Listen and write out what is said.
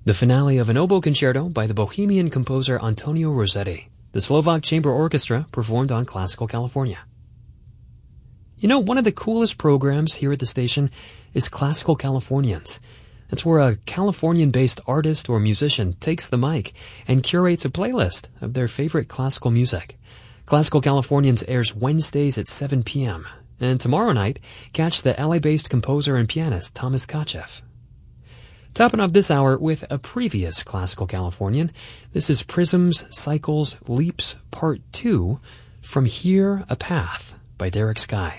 The finale of an oboe concerto by the Bohemian composer Antonio Rossetti. The Slovak Chamber Orchestra performed on Classical California. You know, one of the coolest programs here at the station is Classical Californians. That's where a Californian-based artist or musician takes the mic and curates a playlist of their favorite classical music. Classical Californians airs Wednesdays at 7 p.m. And tomorrow night, catch the LA-based composer and pianist Thomas Kachev. Topping off this hour with a previous Classical Californian, this is Prisms, Cycles, Leaps, Part 2, From Here, A Path by Derek Sky.